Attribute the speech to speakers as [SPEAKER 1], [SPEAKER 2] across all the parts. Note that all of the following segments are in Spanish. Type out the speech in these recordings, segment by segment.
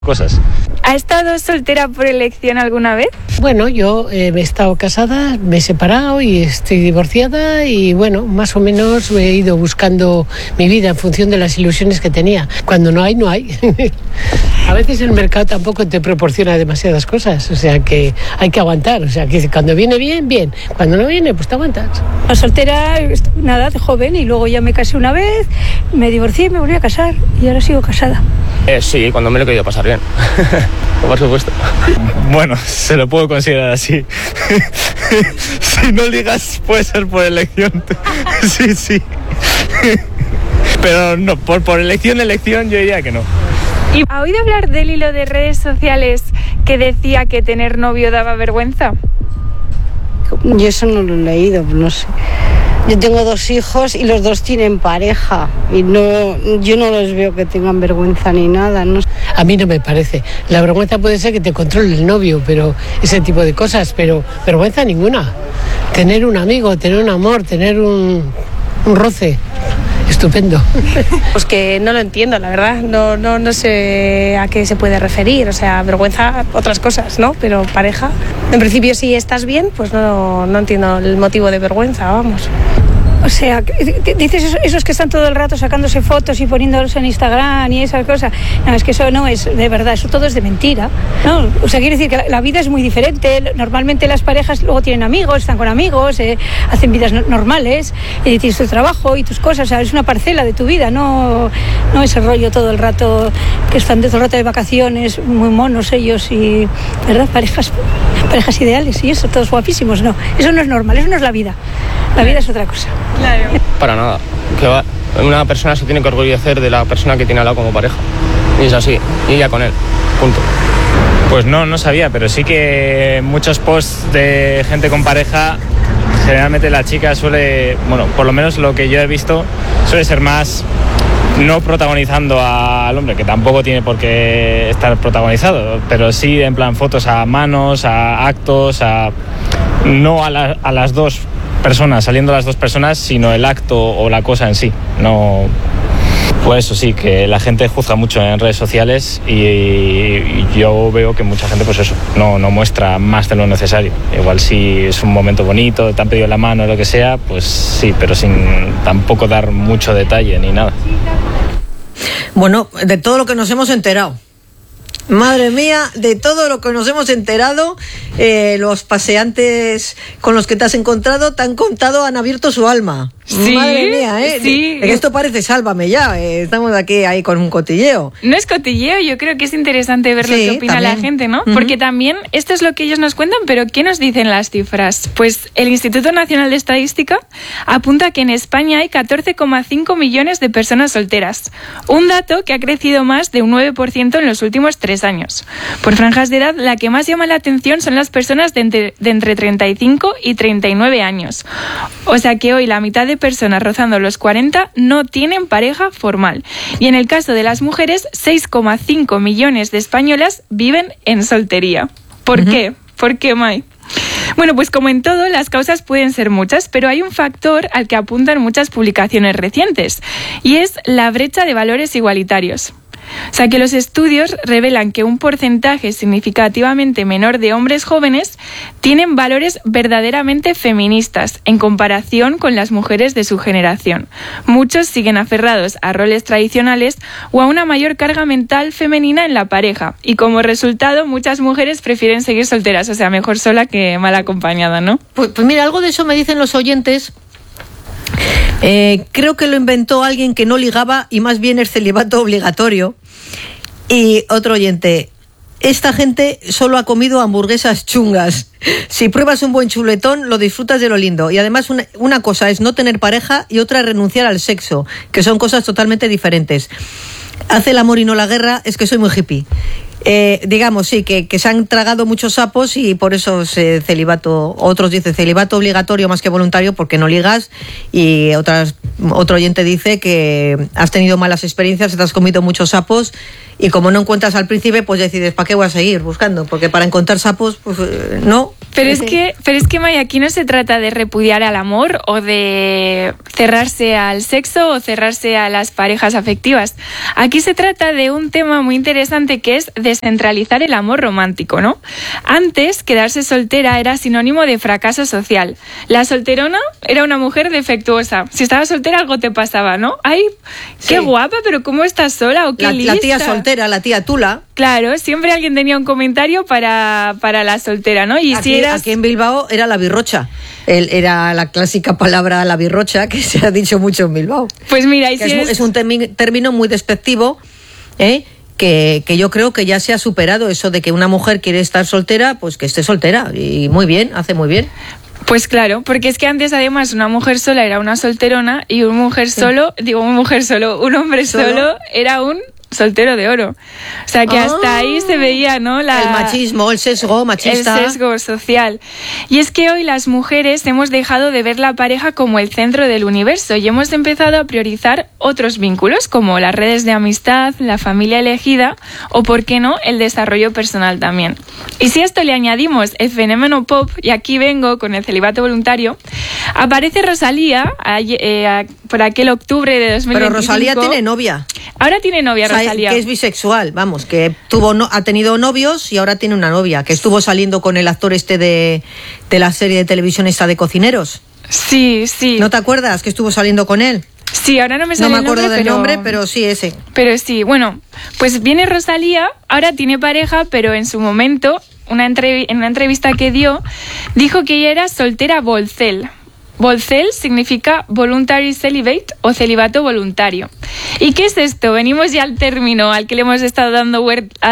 [SPEAKER 1] cosas.
[SPEAKER 2] ¿Ha estado soltera por elección alguna vez?
[SPEAKER 3] Bueno, yo he estado casada, me he separado y estoy divorciada y bueno, más o menos he ido buscando mi vida en función de las ilusiones que tenía. Cuando no hay, no hay. A veces el mercado tampoco te proporciona demasiadas cosas, o sea que hay que aguantar, o sea que cuando viene bien, bien, cuando no viene, pues te aguantas.
[SPEAKER 4] La soltera, nada, de joven, y luego ya me casé una vez, me divorcié, me volví a casar y ahora sigo casada.
[SPEAKER 1] Sí, cuando me lo he querido pasar bien. Por supuesto. Bueno, se lo puedo considerar así. Si no ligas, puede ser por elección. Sí. Pero no, por elección, yo diría que no.
[SPEAKER 2] ¿Y ha oído hablar del hilo de redes sociales que decía que tener novio daba vergüenza?
[SPEAKER 5] Yo eso no lo he leído, no sé. Yo tengo 2 hijos y los 2 tienen pareja y yo no los veo que tengan vergüenza ni nada, ¿no?
[SPEAKER 3] A mí no me parece. La vergüenza puede ser que te controle el novio, pero ese tipo de cosas, pero vergüenza ninguna. Tener un amigo, tener un amor, tener un roce. Estupendo.
[SPEAKER 6] Pues que no lo entiendo, la verdad, no sé a qué se puede referir, o sea, vergüenza, otras cosas, ¿no? Pero pareja, en principio si estás bien, pues no entiendo el motivo de vergüenza, vamos.
[SPEAKER 4] O sea, dices esos que están todo el rato sacándose fotos y poniéndolos en Instagram y esas cosas. No, es que eso no es de verdad, eso todo es de mentira, ¿no? O sea, quiere decir que la vida es muy diferente. Normalmente las parejas luego tienen amigos, están con amigos, hacen vidas normales, tienes tu trabajo y tus cosas, o sea, es una parcela de tu vida, no ese rollo todo el rato que están todo el rato de vacaciones, muy monos ellos y, ¿verdad? Parejas ideales y eso, todos guapísimos, no. Eso no es normal, eso no es la vida. La vida es otra cosa.
[SPEAKER 2] Claro.
[SPEAKER 1] Para nada. Una persona se tiene que orgullecer de la persona que tiene al lado como pareja. Y es así. Y ya con él. Punto.
[SPEAKER 7] Pues no sabía, pero sí que muchos posts de gente con pareja, generalmente la chica suele, bueno, por lo menos lo que yo he visto, suele ser más no protagonizando al hombre, que tampoco tiene por qué estar protagonizado, pero sí en plan fotos a manos, a actos, no a las dos personas, saliendo las 2 personas, sino el acto o la cosa en sí. No, pues eso sí, que la gente juzga mucho en redes sociales y yo veo que mucha gente pues eso, no muestra más de lo necesario. Igual si es un momento bonito, te han pedido la mano o lo que sea, pues sí, pero sin tampoco dar mucho detalle ni nada.
[SPEAKER 8] Bueno, de todo lo que nos hemos enterado. Madre mía, de todo lo que nos hemos enterado, los paseantes con los que te has encontrado te han contado, han abierto su alma.
[SPEAKER 2] Sí,
[SPEAKER 8] madre mía,
[SPEAKER 2] sí.
[SPEAKER 8] Esto parece Sálvame Ya, estamos aquí ahí con un cotilleo.
[SPEAKER 2] No es cotilleo, yo creo que es interesante ver lo que opina
[SPEAKER 8] también.
[SPEAKER 2] la gente, ¿no? Porque también esto es lo que ellos nos cuentan, pero ¿qué nos dicen las cifras? Pues el Instituto Nacional de Estadística apunta que en España hay 14,5 millones de personas solteras, un dato que ha crecido más de un 9% en los últimos 3 años. Por franjas de edad, la que más llama la atención son las personas de entre 35 y 39 años. O sea que hoy la mitad de personas rozando los 40 no tienen pareja formal. Y en el caso de las mujeres, 6,5 millones de españolas viven en soltería. ¿Por qué? ¿Por qué, Mai? Bueno, pues como en todo, las causas pueden ser muchas, pero hay un factor al que apuntan muchas publicaciones recientes, y es la brecha de valores igualitarios. O sea que los estudios revelan que un porcentaje significativamente menor de hombres jóvenes tienen valores verdaderamente feministas en comparación con las mujeres de su generación. Muchos siguen aferrados a roles tradicionales o a una mayor carga mental femenina en la pareja, y como resultado muchas mujeres prefieren seguir solteras, o sea, mejor sola que mal acompañada, ¿no?
[SPEAKER 8] Pues mira, algo de eso me dicen los oyentes. Creo que lo inventó alguien que no ligaba y más bien es celibato obligatorio. Y otro oyente, esta gente solo ha comido hamburguesas chungas. Si pruebas un buen chuletón, lo disfrutas de lo lindo. Y además una cosa es no tener pareja y otra es renunciar al sexo, que son cosas totalmente diferentes. Hace el amor y no la guerra, es que soy muy hippie. Digamos, sí, que se han tragado muchos sapos y por eso es celibato. Otros dicen celibato obligatorio más que voluntario porque no ligas, y otro oyente dice que has tenido malas experiencias, te has comido muchos sapos y como no encuentras al príncipe, pues decides, ¿para qué voy a seguir buscando? Porque para encontrar sapos, pues no.
[SPEAKER 2] Pero es que, May, aquí no se trata de repudiar al amor o de cerrarse al sexo o cerrarse a las parejas afectivas. Aquí se trata de un tema muy interesante que es de descentralizar el amor romántico, ¿no? Antes, quedarse soltera era sinónimo de fracaso social. La solterona era una mujer defectuosa. Si estabas soltera, algo te pasaba, ¿no? ¡Ay, qué guapa, pero cómo estás sola! O qué lista.
[SPEAKER 8] La tía soltera, la tía tula.
[SPEAKER 2] Claro, siempre alguien tenía un comentario para la soltera, ¿no? Y
[SPEAKER 8] aquí en Bilbao era la birrocha. Era la clásica palabra la birrocha que se ha dicho mucho en Bilbao.
[SPEAKER 2] Pues mira, y
[SPEAKER 8] es un término muy despectivo, que yo creo que ya se ha superado eso de que una mujer quiere estar soltera, pues que esté soltera. Y muy bien, hace muy bien.
[SPEAKER 2] Pues claro, porque es que antes además una mujer sola era una solterona y un hombre solo era un soltero de oro. O sea que hasta ahí se veía, ¿no?
[SPEAKER 8] El machismo, el sesgo machista.
[SPEAKER 2] El sesgo social. Y es que hoy las mujeres hemos dejado de ver la pareja como el centro del universo y hemos empezado a priorizar otros vínculos como las redes de amistad, la familia elegida o, por qué no, el desarrollo personal también. Y si a esto le añadimos el fenómeno pop, y aquí vengo con el celibato voluntario, aparece Rosalía por aquel octubre de 2025.
[SPEAKER 8] Pero Rosalía tiene novia.
[SPEAKER 2] Ahora tiene novia, Rosalía.
[SPEAKER 8] Que es bisexual, vamos, que ha tenido novios y ahora tiene una novia, que estuvo saliendo con el actor de la serie de televisión esta de cocineros.
[SPEAKER 2] Sí, sí.
[SPEAKER 8] ¿No te acuerdas que estuvo saliendo con él?
[SPEAKER 2] Sí, ahora no me sale el nombre.
[SPEAKER 8] No me acuerdo del nombre, pero sí ese.
[SPEAKER 2] Pero sí, bueno, pues viene Rosalía, ahora tiene pareja, pero en su momento, en una entrevista que dio, dijo que ella era soltera bolcel. Bolcel significa voluntary celibate o celibato voluntario. ¿Y qué es esto? Venimos ya al término al que le hemos estado dando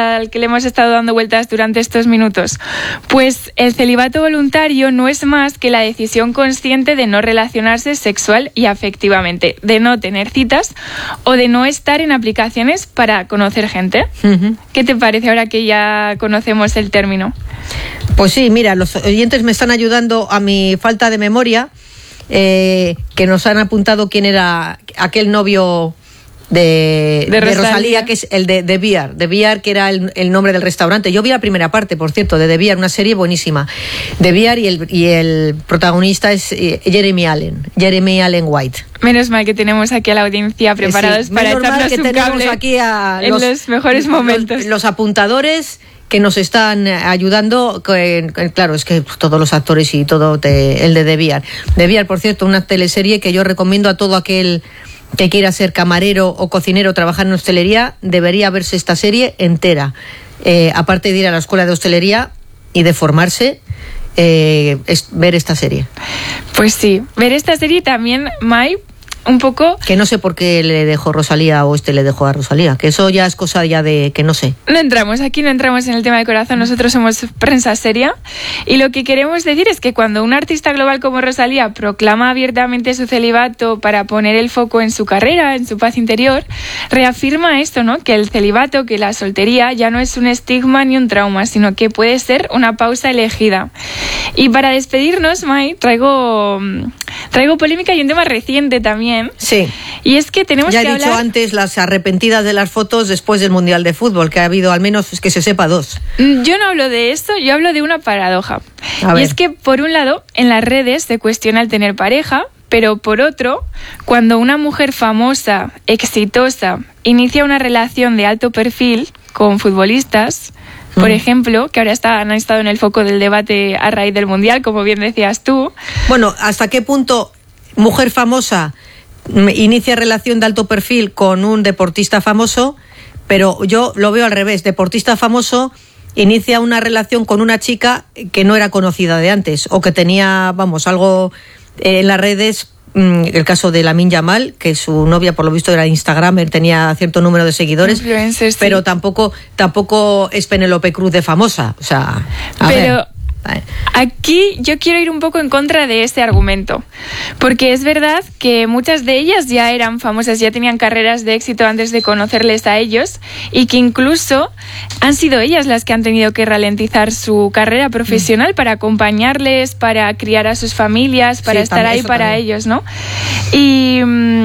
[SPEAKER 2] vueltas durante estos minutos. Pues el celibato voluntario no es más que la decisión consciente de no relacionarse sexual y afectivamente, de no tener citas o de no estar en aplicaciones para conocer gente. Uh-huh. ¿Qué te parece ahora que ya conocemos el término?
[SPEAKER 8] Pues sí, mira, los oyentes me están ayudando a mi falta de memoria. Que nos han apuntado quién era aquel novio de Rosalía, que es el de Beer. De Beer, que era el nombre del restaurante. Yo vi la primera parte, por cierto, de Beer, una serie buenísima. De Beer y el protagonista es Jeremy Allen White.
[SPEAKER 2] Menos mal que tenemos aquí a la audiencia preparados para echarnos un cable
[SPEAKER 8] aquí
[SPEAKER 2] en los mejores momentos.
[SPEAKER 8] Los apuntadores que nos están ayudando, claro, es que todos los actores y todo el de Beer. Beer, por cierto, una teleserie que yo recomiendo a todo aquel que quiera ser camarero o cocinero, trabajar en hostelería, debería verse esta serie entera. Aparte de ir a la escuela de hostelería y de formarse, es ver esta serie.
[SPEAKER 2] Pues sí, ver esta serie también, Mai, un poco...
[SPEAKER 8] Que no sé por qué le dejó Rosalía o le dejó a Rosalía, que eso ya es cosa ya de que no sé.
[SPEAKER 2] No entramos en el tema de corazón, nosotros somos prensa seria y lo que queremos decir es que cuando un artista global como Rosalía proclama abiertamente su celibato para poner el foco en su carrera, en su paz interior, reafirma esto, ¿no? Que el celibato, que la soltería ya no es un estigma ni un trauma, sino que puede ser una pausa elegida. Y para despedirnos, Mai, traigo polémica y un tema reciente también.
[SPEAKER 8] Sí.
[SPEAKER 2] Y es que tenemos que hablar...
[SPEAKER 8] Ya he dicho antes las arrepentidas de las fotos después del Mundial de Fútbol, que ha habido al menos, que se sepa, 2.
[SPEAKER 2] Yo no hablo de eso, yo hablo de una paradoja. Y es que, por un lado, en las redes se cuestiona el tener pareja, pero por otro, cuando una mujer famosa, exitosa, inicia una relación de alto perfil con futbolistas, por ejemplo, que ahora han estado en el foco del debate a raíz del Mundial, como bien decías tú.
[SPEAKER 8] Bueno, ¿hasta qué punto mujer famosa inicia relación de alto perfil con un deportista famoso? Pero yo lo veo al revés. Deportista famoso inicia una relación con una chica que no era conocida de antes o que tenía, algo en las redes. El caso de Lamine Yamal, que su novia por lo visto era Instagramer, tenía cierto número de seguidores, pero tampoco es Penélope Cruz de famosa. O sea,
[SPEAKER 2] aquí yo quiero ir un poco en contra de este argumento, porque es verdad que muchas de ellas ya eran famosas, ya tenían carreras de éxito antes de conocerles a ellos y que incluso han sido ellas las que han tenido que ralentizar su carrera profesional para acompañarles, para criar a sus familias, para estar ahí para ellos, ¿no? Y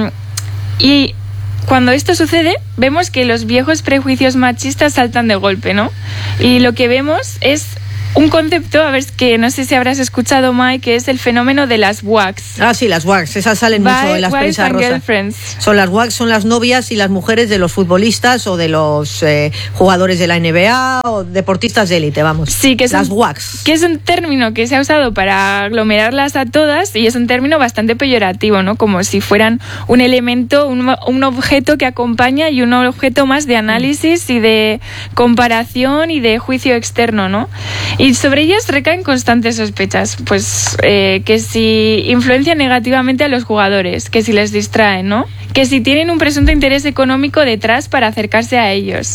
[SPEAKER 2] cuando esto sucede, vemos que los viejos prejuicios machistas saltan de golpe, ¿no? Y lo que vemos es un concepto, a ver, que no sé si habrás escuchado, Mai, que es el fenómeno de las WAGs.
[SPEAKER 8] Ah, sí, las WAGs, esas salen mucho en las prensas rosas. Son las WAGs, son las novias y las mujeres de los futbolistas o de los jugadores de la NBA o deportistas de élite, vamos.
[SPEAKER 2] Sí, que
[SPEAKER 8] las WAGs.
[SPEAKER 2] Que es un término que se ha usado para aglomerarlas a todas y es un término bastante peyorativo, ¿no? Como si fueran un elemento, un objeto que acompaña y un objeto más de análisis y de comparación y de juicio externo, ¿no? Y sobre ellas recaen constantes sospechas, pues que si influencian negativamente a los jugadores, que si les distraen, ¿no? Que si tienen un presunto interés económico detrás para acercarse a ellos.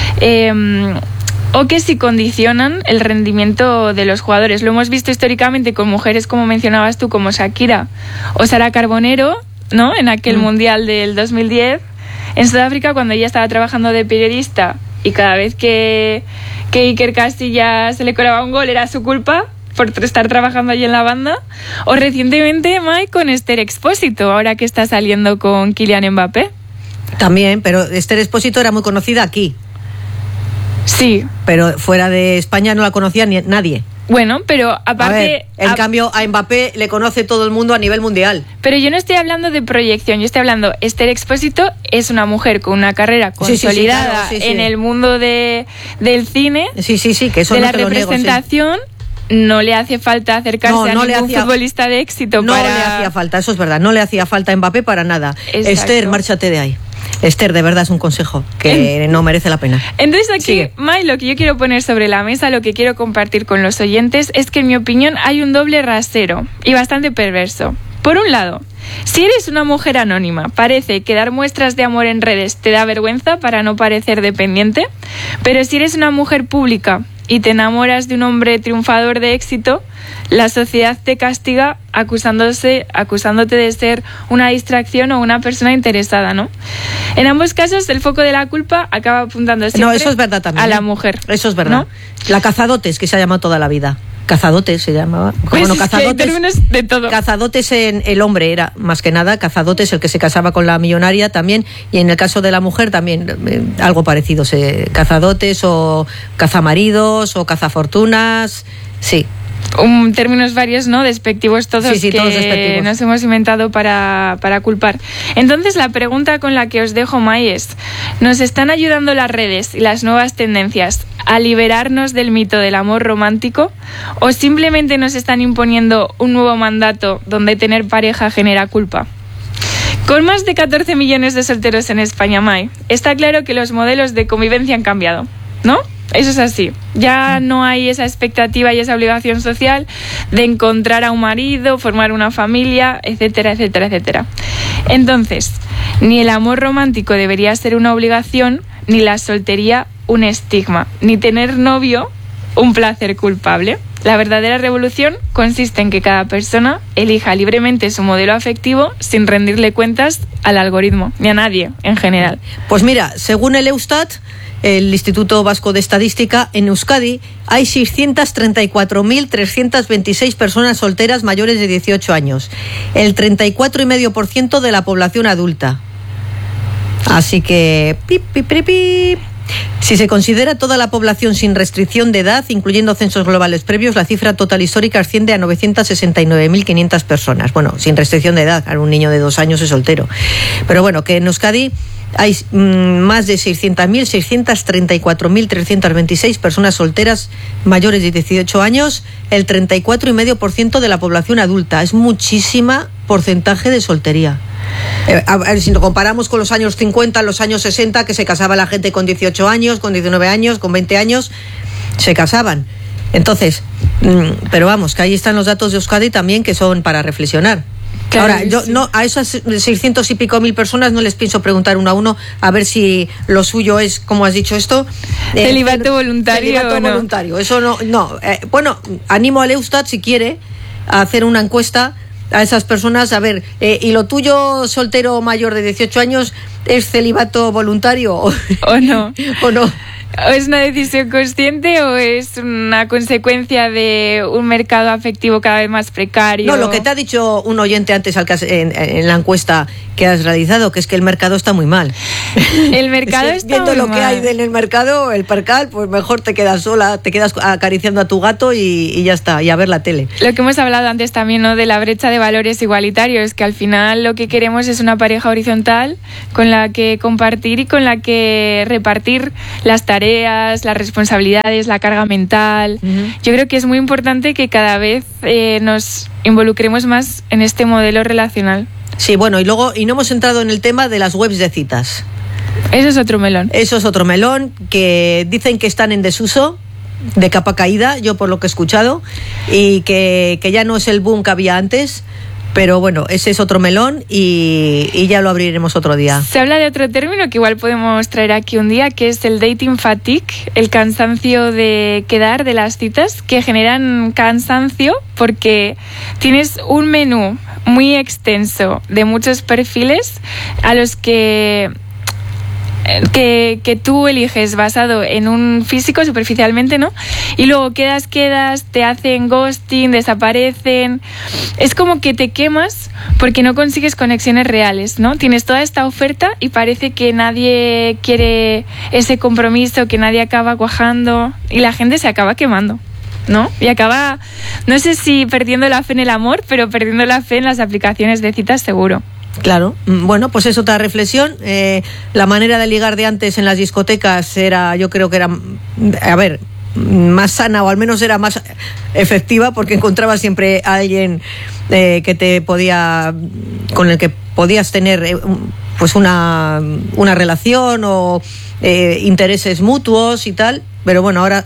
[SPEAKER 2] O que si condicionan el rendimiento de los jugadores. Lo hemos visto históricamente con mujeres, como mencionabas tú, como Shakira o Sara Carbonero, ¿no? En aquel Mundial del 2010, en Sudáfrica, cuando ella estaba trabajando de periodista y cada vez que Iker Casillas se le colaba un gol era su culpa por estar trabajando allí en la banda. O recientemente, Mai, con Esther Expósito, ahora que está saliendo con Kylian Mbappé.
[SPEAKER 8] También, pero Esther Expósito era muy conocida aquí.
[SPEAKER 2] Sí.
[SPEAKER 8] Pero fuera de España no la conocía nadie.
[SPEAKER 2] Bueno, pero aparte...
[SPEAKER 8] En cambio, a Mbappé le conoce todo el mundo a nivel mundial.
[SPEAKER 2] Pero yo no estoy hablando de proyección, yo estoy hablando... Esther Expósito es una mujer con una carrera consolidada en el mundo del cine.
[SPEAKER 8] Sí, que eso
[SPEAKER 2] de
[SPEAKER 8] no
[SPEAKER 2] la
[SPEAKER 8] te lo
[SPEAKER 2] representación.
[SPEAKER 8] Niego, sí.
[SPEAKER 2] No le hace falta acercarse a ningún futbolista de éxito.
[SPEAKER 8] No le hacía falta, eso es verdad. No le hacía falta a Mbappé para nada.
[SPEAKER 2] Exacto.
[SPEAKER 8] Esther, márchate de ahí. Esther, de verdad es un consejo que no merece la pena.
[SPEAKER 2] Entonces aquí, Mai, lo que yo quiero poner sobre la mesa, lo que quiero compartir con los oyentes, es que en mi opinión hay un doble rasero y bastante perverso. Por un lado, si eres una mujer anónima, parece que dar muestras de amor en redes te da vergüenza para no parecer dependiente, pero si eres una mujer pública y te enamoras de un hombre triunfador de éxito, la sociedad te castiga acusándote de ser una distracción o una persona interesada, ¿no? En ambos casos, el foco de la culpa acaba apuntando siempre
[SPEAKER 8] eso es verdad también,
[SPEAKER 2] a la mujer.
[SPEAKER 8] Eso es verdad. ¿No? La cazadotes, que se ha llamado toda la vida. Cazadotes se llamaba.
[SPEAKER 2] Pues bueno, cazadotes, de todo.
[SPEAKER 8] Cazadotes en el hombre era más que nada, cazadotes el que se casaba con la millonaria también, y en el caso de la mujer también algo parecido, cazadotes o cazamaridos o cazafortunas, sí.
[SPEAKER 2] Términos varios, ¿no? Despectivos todos,
[SPEAKER 8] sí,
[SPEAKER 2] que
[SPEAKER 8] todos despectivos.
[SPEAKER 2] Nos hemos inventado para culpar. Entonces, la pregunta con la que os dejo, Mai, es: ¿nos están ayudando las redes y las nuevas tendencias a liberarnos del mito del amor romántico? ¿O simplemente nos están imponiendo un nuevo mandato donde tener pareja genera culpa? Con más de 14 millones de solteros en España, Mai, está claro que los modelos de convivencia han cambiado, ¿no? Eso es así. Ya no hay esa expectativa y esa obligación social de encontrar a un marido, formar una familia, etcétera, etcétera, etcétera. Entonces, ni el amor romántico debería ser una obligación, ni la soltería un estigma, ni tener novio un placer culpable. La verdadera revolución consiste en que cada persona elija libremente su modelo afectivo sin rendirle cuentas al algoritmo, ni a nadie en general.
[SPEAKER 8] Pues mira, según el Eustat, el Instituto Vasco de Estadística, en Euskadi hay 634.326 personas solteras mayores de 18 años, el 34,5% de la población adulta. Así que si se considera toda la población sin restricción de edad, incluyendo censos globales previos, la cifra total histórica asciende a 969.500 personas. Bueno, sin restricción de edad, un niño de 2 años es soltero. Pero bueno, que en Euskadi hay más de 634.326 personas solteras mayores de 18 años, el 34,5% de la población adulta. Es muchísima porcentaje de soltería. A ver, si lo comparamos con los años 50, los años 60, que se casaba la gente con 18 años, con 19 años, con 20 años, se casaban. Entonces, pero vamos, que ahí están los datos de Euskadi también, que son para reflexionar. Claro, ahora, yo no, a esas 600 y pico mil personas no les pienso preguntar uno a uno a ver si lo suyo es, como has dicho esto,
[SPEAKER 2] celibato voluntario.
[SPEAKER 8] Celibato voluntario. Eso no. Bueno, animo al Eustat, si quiere, a hacer una encuesta a esas personas, a ver, ¿y lo tuyo, soltero mayor de 18 años, es celibato voluntario
[SPEAKER 2] o no?
[SPEAKER 8] ¿O no?
[SPEAKER 2] ¿Es una decisión consciente o es una consecuencia de un mercado afectivo cada vez más precario?
[SPEAKER 8] No, lo que te ha dicho un oyente antes en la encuesta que has realizado, que es que el mercado está muy mal.
[SPEAKER 2] El mercado está
[SPEAKER 8] viendo
[SPEAKER 2] muy
[SPEAKER 8] lo
[SPEAKER 2] mal.
[SPEAKER 8] que hay en el mercado, el percal, pues mejor te quedas sola, te quedas acariciando a tu gato y ya está, y a ver la tele.
[SPEAKER 2] Lo que hemos hablado antes también, ¿no?, de la brecha de valores igualitarios, que al final lo que queremos es una pareja horizontal con la que compartir y con la que repartir las tareas, las responsabilidades, la carga mental. Yo creo que es muy importante que cada vez nos involucremos más en este modelo relacional.
[SPEAKER 8] Sí, bueno, y no hemos entrado en el tema de las webs de citas.
[SPEAKER 2] Eso es otro melón.
[SPEAKER 8] Eso es otro melón, que dicen que están en desuso, de capa caída, yo por lo que he escuchado, y que ya no es el boom que había antes. Pero bueno, ese es otro melón y ya lo abriremos otro día.
[SPEAKER 2] Se habla de otro término que igual podemos traer aquí un día, que es el dating fatigue, el cansancio de quedar, de las citas, que generan cansancio porque tienes un menú muy extenso de muchos perfiles a los que tú eliges basado en un físico superficialmente, ¿no? Y luego quedas, te hacen ghosting, desaparecen. Es como que te quemas porque no consigues conexiones reales, ¿no? Tienes toda esta oferta y parece que nadie quiere ese compromiso, que nadie acaba cuajando y la gente se acaba quemando, ¿no? Y acaba, no sé si perdiendo la fe en el amor, pero perdiendo la fe en las aplicaciones de citas seguro.
[SPEAKER 8] Claro, bueno, pues es otra reflexión. La manera de ligar de antes en las discotecas yo creo que era, más sana, o al menos era más efectiva, porque encontrabas siempre a alguien con el que podías tener pues una relación o intereses mutuos y tal. Pero bueno, ahora